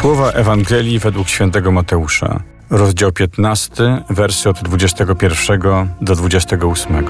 Słowa Ewangelii według świętego Mateusza, rozdział 15, wersy od 21 do 28.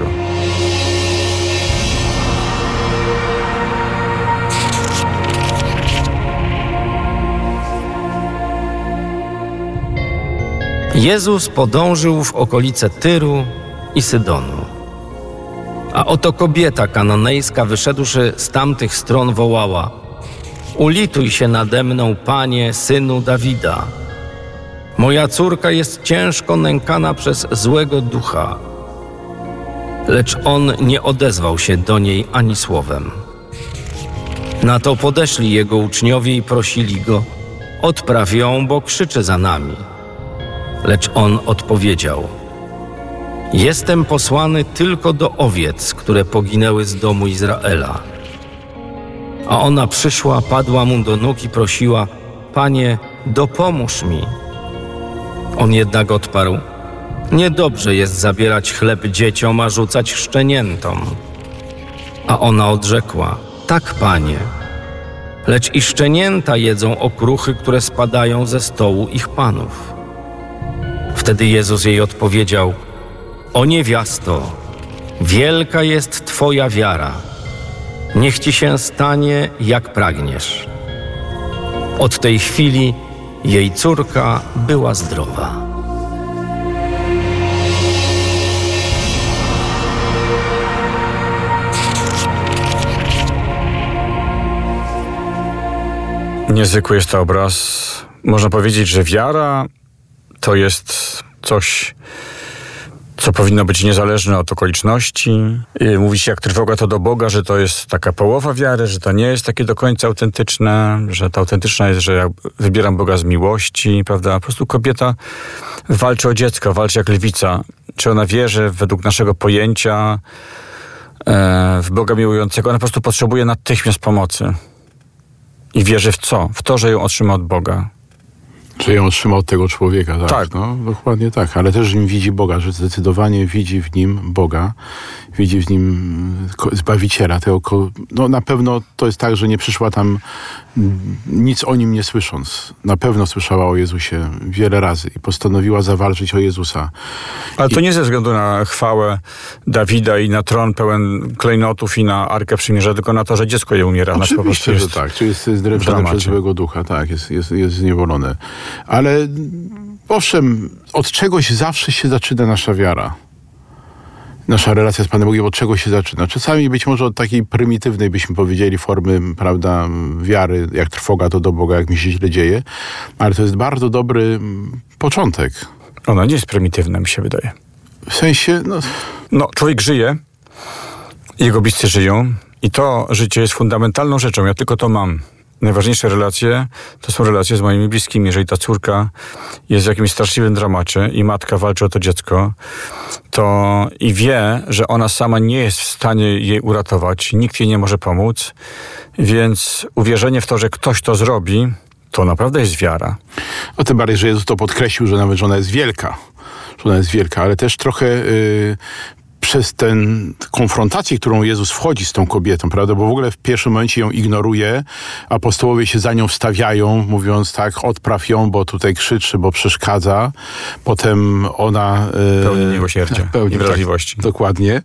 Jezus podążył w okolice Tyru i Sydonu. A oto kobieta kananejska, wyszedłszy z tamtych stron, wołała: ulituj się nade mną, Panie, Synu Dawida. Moja córka jest ciężko nękana przez złego ducha. Lecz on nie odezwał się do niej ani słowem. Na to podeszli jego uczniowie i prosili go: odpraw ją, bo krzyczy za nami. Lecz on odpowiedział: jestem posłany tylko do owiec, które poginęły z domu Izraela. A ona przyszła, padła mu do nóg i prosiła: Panie, dopomóż mi. On jednak odparł: niedobrze jest zabierać chleb dzieciom, a rzucać szczeniętom. A ona odrzekła: tak, Panie, lecz i szczenięta jedzą okruchy, które spadają ze stołu ich panów. Wtedy Jezus jej odpowiedział: o niewiasto, wielka jest Twoja wiara. Niech Ci się stanie, jak pragniesz. Od tej chwili jej córka była zdrowa. Niezwykły jest to obraz. Można powiedzieć, że wiara to jest coś, co powinno być niezależne od okoliczności. Mówi się, jak trwoga to do Boga, że to jest taka połowa wiary, że to nie jest takie do końca autentyczne, że to autentyczne jest, że ja wybieram Boga z miłości, prawda? Po prostu kobieta walczy o dziecko, walczy jak lwica. Czy ona wierzy według naszego pojęcia w Boga miłującego? Ona po prostu potrzebuje natychmiast pomocy. I wierzy w co? W to, że ją otrzyma od Boga. Że ją otrzyma od tego człowieka, tak? Tak. No, dokładnie tak. Ale też w nim widzi Boga, że zdecydowanie widzi w nim Boga, widzi w nim Zbawiciela. No na pewno to jest tak, że nie przyszła tam nic o nim nie słysząc. Na pewno słyszała o Jezusie wiele razy i postanowiła zawalczyć o Jezusa. Ale to nie ze względu na chwałę Dawida i na tron pełen klejnotów i na Arkę Przymierza, tylko na to, że dziecko jej umiera. Oczywiście, że tak. Czyli jest zdręczone przez złego ducha. Tak, jest zniewolone. Ale owszem, od czegoś zawsze się zaczyna nasza wiara. Nasza relacja z Panem Bogiem od czego się zaczyna? Czasami być może od takiej prymitywnej, byśmy powiedzieli, formy, prawda, wiary, jak trwoga to do Boga, jak mi się źle dzieje, ale to jest bardzo dobry początek. Ona nie jest prymitywna, mi się wydaje. W sensie, No, człowiek żyje, jego bliscy żyją i to życie jest fundamentalną rzeczą. Ja tylko to mam. Najważniejsze relacje to są relacje z moimi bliskimi. Jeżeli ta córka jest w jakimś straszliwym dramacie i matka walczy o to dziecko, to i wie, że ona sama nie jest w stanie jej uratować, nikt jej nie może pomóc, więc uwierzenie w to, że ktoś to zrobi, to naprawdę jest wiara. No tym bardziej, że Jezus to podkreślił, że nawet że ona jest wielka. Że ona jest wielka, ale też trochę przez tę konfrontację, którą Jezus wchodzi z tą kobietą, prawda? Bo w ogóle w pierwszym momencie ją ignoruje, apostołowie się za nią wstawiają, mówiąc tak, odpraw ją, bo tutaj krzyczy, bo przeszkadza. Potem ona... Pełni miłosierdzia i wrażliwości. Tak, dokładnie.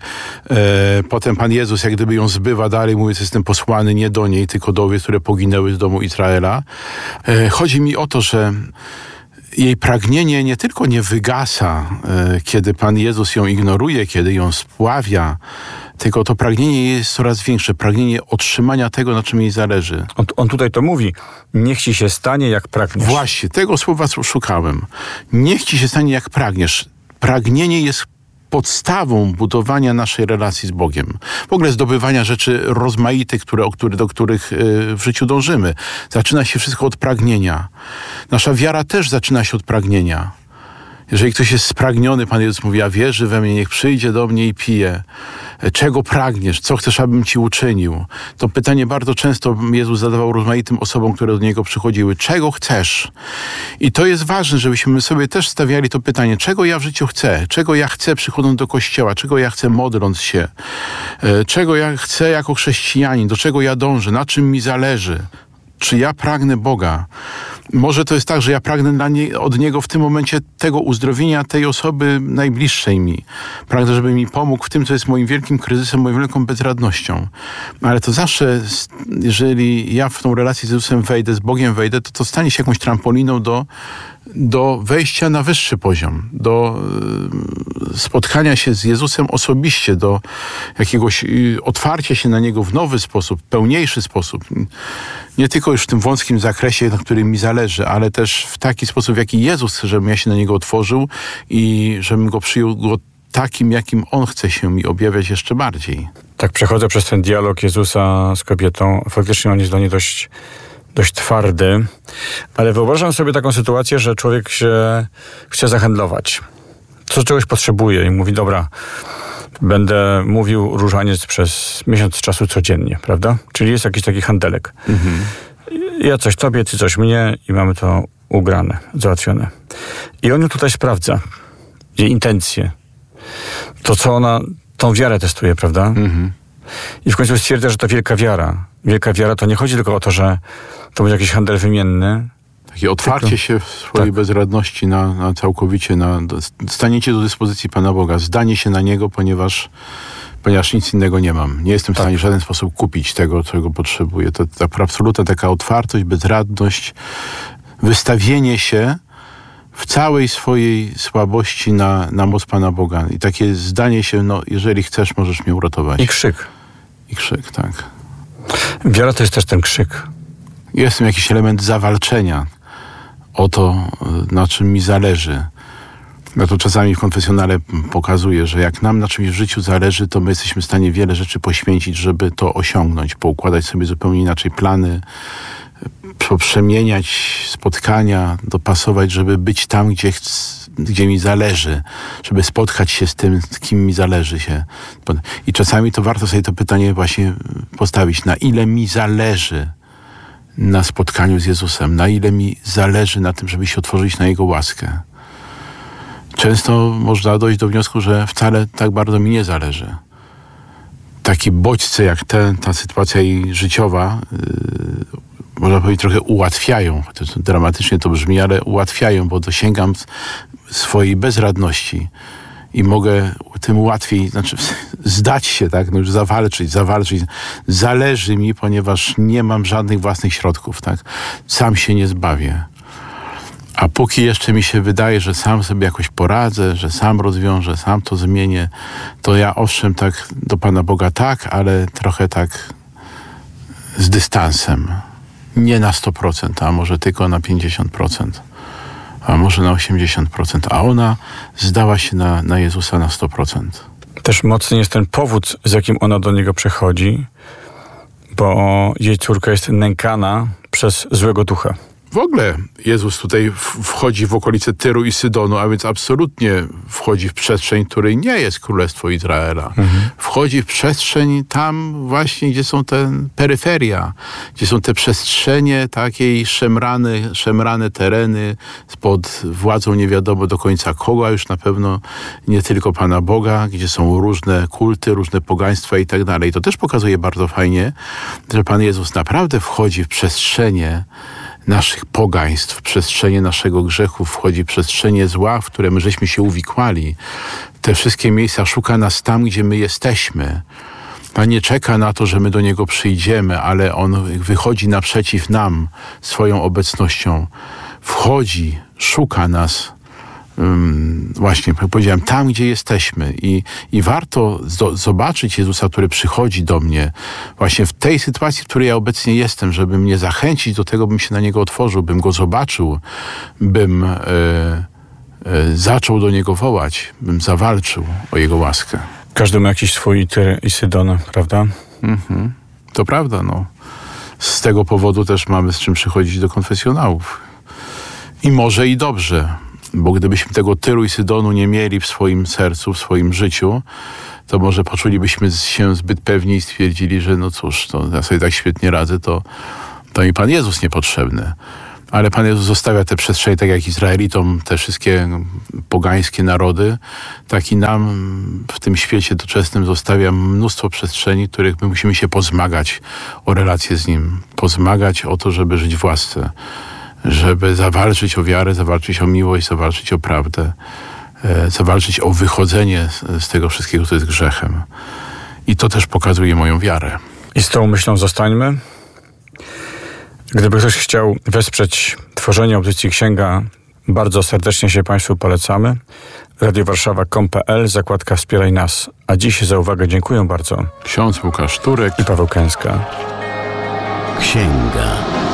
Potem Pan Jezus jak gdyby ją zbywa dalej, mówiąc, jestem posłany nie do niej, tylko do owiec, które poginęły z domu Izraela. Chodzi mi o to, że jej pragnienie nie tylko nie wygasa, kiedy Pan Jezus ją ignoruje, kiedy ją spławia, tylko to pragnienie jest coraz większe. Pragnienie otrzymania tego, na czym jej zależy. On tutaj to mówi. Niech ci się stanie, jak pragniesz. Właśnie, tego słowa szukałem. Niech ci się stanie, jak pragniesz. Pragnienie jest podstawą budowania naszej relacji z Bogiem. W ogóle zdobywania rzeczy rozmaitych, do których w życiu dążymy. Zaczyna się wszystko od pragnienia. Nasza wiara też zaczyna się od pragnienia. Jeżeli ktoś jest spragniony, Pan Jezus mówi, a wierzy we mnie, niech przyjdzie do mnie i pije. Czego pragniesz? Co chcesz, abym ci uczynił? To pytanie bardzo często Jezus zadawał rozmaitym osobom, które do Niego przychodziły. Czego chcesz? I to jest ważne, żebyśmy sobie też stawiali to pytanie, czego ja w życiu chcę? Czego ja chcę przychodząc do kościoła? Czego ja chcę modląc się? Czego ja chcę jako chrześcijanin? Do czego ja dążę? Na czym mi zależy? Czy ja pragnę Boga? Może to jest tak, że ja pragnę od Niego w tym momencie tego uzdrowienia tej osoby najbliższej mi. Pragnę, żeby mi pomógł w tym, co jest moim wielkim kryzysem, moją wielką bezradnością. Ale to zawsze, jeżeli ja w tą relację z Jezusem wejdę, z Bogiem wejdę, to stanie się jakąś trampoliną do wejścia na wyższy poziom, do spotkania się z Jezusem osobiście, do jakiegoś otwarcia się na Niego w nowy sposób, pełniejszy sposób. Nie tylko już w tym wąskim zakresie, na którym mi zależy, ale też w taki sposób, w jaki Jezus chce, żebym ja się na Niego otworzył i żebym Go przyjął takim, jakim On chce się mi objawiać jeszcze bardziej. Tak przechodzę przez ten dialog Jezusa z kobietą. Faktycznie on jest dla niej dość twardy, ale wyobrażam sobie taką sytuację, że człowiek się chce zahandlować. Co czegoś potrzebuje i mówi, dobra, będę mówił różaniec przez miesiąc czasu codziennie, prawda? Czyli jest jakiś taki handelek. Ja coś tobie, ty coś mnie i mamy to ugrane, załatwione. I on ją tutaj sprawdza. Jej intencje. To, co ona, tą wiarę testuje, prawda? I w końcu stwierdza, że to wielka wiara. Wielka wiara to nie chodzi tylko o to, że to będzie jakiś handel wymienny. Takie otwarcie się w swojej bezradności na całkowicie, staniecie do dyspozycji Pana Boga, zdanie się na Niego, ponieważ nic innego nie mam. Nie jestem w stanie w żaden sposób kupić tego, czego potrzebuję. To absolutna taka otwartość, bezradność, wystawienie się w całej swojej słabości na moc Pana Boga. I takie zdanie się, jeżeli chcesz, możesz mnie uratować. I krzyk. I krzyk, tak. Wiara to jest też ten krzyk. Jest w tym jakiś element zawalczenia o to, na czym mi zależy. Ja to czasami w konfesjonale pokazuję, że jak nam na czymś w życiu zależy, to my jesteśmy w stanie wiele rzeczy poświęcić, żeby to osiągnąć, poukładać sobie zupełnie inaczej plany, poprzemieniać spotkania, dopasować, żeby być tam, gdzie mi zależy, żeby spotkać się z tym, z kim mi zależy się. I czasami to warto sobie to pytanie właśnie postawić, na ile mi zależy na spotkaniu z Jezusem, na ile mi zależy na tym, żeby się otworzyć na Jego łaskę. Często można dojść do wniosku, że wcale tak bardzo mi nie zależy. Takie bodźce jak ta sytuacja jej życiowa, można powiedzieć, trochę ułatwiają, chociaż dramatycznie to brzmi, ale ułatwiają, bo dosięgam swojej bezradności i mogę tym łatwiej, zdać się, tak, już zawalczyć. Zależy mi, ponieważ nie mam żadnych własnych środków, tak. Sam się nie zbawię. A póki jeszcze mi się wydaje, że sam sobie jakoś poradzę, że sam rozwiążę, sam to zmienię, to ja owszem tak do Pana Boga tak, ale trochę tak z dystansem. Nie na 100%, a może tylko na 50%, a może na 80%, a ona zdała się na Jezusa na 100%. Też mocny jest ten powód, z jakim ona do Niego przychodzi, bo jej córka jest nękana przez złego ducha. W ogóle Jezus tutaj wchodzi w okolice Tyru i Sydonu, a więc absolutnie wchodzi w przestrzeń, której nie jest Królestwo Izraela. Wchodzi w przestrzeń tam właśnie, gdzie są te peryferia, gdzie są te przestrzenie takiej szemrane tereny pod władzą nie wiadomo do końca kogo, a już na pewno nie tylko Pana Boga, gdzie są różne kulty, różne pogaństwa i tak dalej. To też pokazuje bardzo fajnie, że Pan Jezus naprawdę wchodzi w przestrzenie naszych pogaństw, w przestrzenie naszego grzechu, wchodzi w przestrzenie zła, w które my żeśmy się uwikłali. Te wszystkie miejsca szuka nas tam, gdzie my jesteśmy. Pan nie czeka na to, że my do Niego przyjdziemy, ale On wychodzi naprzeciw nam swoją obecnością. Wchodzi, szuka nas. Właśnie, jak powiedziałem, tam, gdzie jesteśmy. I warto zobaczyć Jezusa, który przychodzi do mnie właśnie w tej sytuacji, w której ja obecnie jestem, żeby mnie zachęcić do tego, bym się na Niego otworzył, bym Go zobaczył, bym zaczął do Niego wołać, bym zawalczył o Jego łaskę. Każdy ma jakiś swój Tyr i Sydon, prawda? To prawda, no. Z tego powodu też mamy z czym przychodzić do konfesjonałów. I może i dobrze. Bo gdybyśmy tego Tyru i Sydonu nie mieli w swoim sercu, w swoim życiu, to może poczulibyśmy się zbyt pewni i stwierdzili, że no cóż, to ja sobie tak świetnie radzę, to mi Pan Jezus niepotrzebny. Ale Pan Jezus zostawia te przestrzenie, tak jak Izraelitom, te wszystkie pogańskie narody, tak i nam w tym świecie doczesnym zostawia mnóstwo przestrzeni, w których my musimy się pozmagać o relacje z Nim, pozmagać o to, żeby żyć w łasce, żeby zawalczyć o wiarę, zawalczyć o miłość, zawalczyć o prawdę, zawalczyć o wychodzenie z tego wszystkiego, co jest grzechem. I to też pokazuje moją wiarę. I z tą myślą zostańmy. Gdyby ktoś chciał wesprzeć tworzenie audycji Księga, bardzo serdecznie się Państwu polecamy. radiowarszawa.com.pl, zakładka Wspieraj nas. A dziś za uwagę dziękuję bardzo. Ksiądz Łukasz Turek i Paweł Kęska. Księga.